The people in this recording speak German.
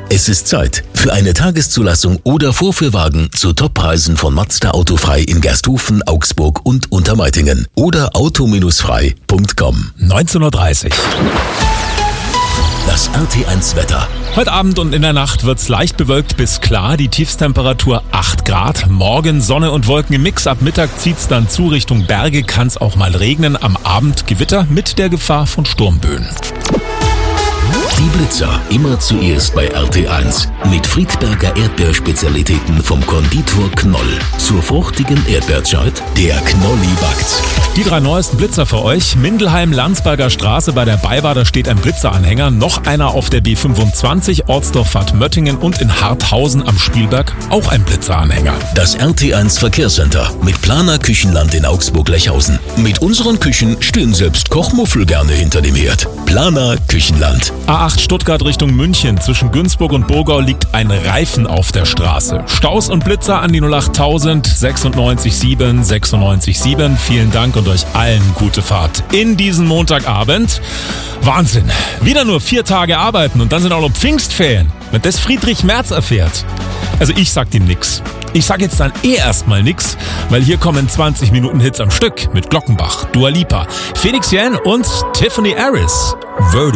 Es ist Zeit für eine Tageszulassung oder Vorführwagen zu Toppreisen von Mazda Autofrei in Gersthofen, Augsburg und Untermeitingen oder auto-frei.com. 19:30 Uhr. Das RT1 Wetter. Heute Abend und in der Nacht wird's leicht bewölkt bis klar, die Tiefstemperatur 8 Grad. Morgen Sonne und Wolken im Mix, ab Mittag zieht's dann zu Richtung Berge, kann's auch mal regnen. Am Abend Gewitter mit der Gefahr von Sturmböen. Die Blitzer immer zuerst bei RT1 mit Friedberger Erdbeerspezialitäten vom Konditor Knoll. Zur fruchtigen Erdbeerzeit, der Knolli backt. Die 3 neuesten Blitzer für euch. Mindelheim, Landsberger Straße bei der BayWa, da steht ein Blitzeranhänger. Noch einer auf der B25, Ortsdorf-Bad Möttingen und in Harthausen am Spielberg auch ein Blitzeranhänger. Das RT1 Verkehrscenter mit Planer Küchenland in Augsburg-Lechhausen. Mit unseren Küchen stehen selbst Kochmuffel gerne hinter dem Herd. Planer Küchenland. A8 Stuttgart Richtung München. Zwischen Günzburg und Burgau liegt ein Reifen auf der Straße. Staus und Blitzer an die 08000 967 967. Vielen Dank und euch allen gute Fahrt in diesen Montagabend. Wahnsinn. Wieder nur 4 Tage arbeiten und dann sind auch noch Pfingstferien. Wenn das Friedrich Merz erfährt. Also ich sag ihm nix. Ich sag jetzt dann erstmal nix, weil hier kommen 20 Minuten Hits am Stück mit Glockenbach, Dua Lipa, Felix Jähn und Tiffany Harris. Verdi.